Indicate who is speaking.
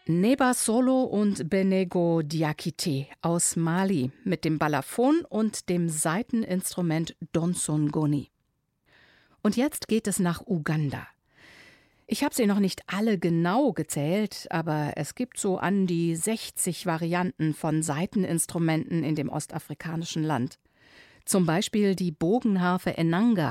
Speaker 1: Neba Solo und Benego Diakité aus Mali mit dem Balafon und dem Saiteninstrument Donsongoni. Und jetzt geht es nach Uganda. Ich habe sie noch nicht alle genau gezählt, aber es gibt so an die 60 Varianten von Saiteninstrumenten in dem ostafrikanischen Land. Zum Beispiel die Bogenharfe Enanga,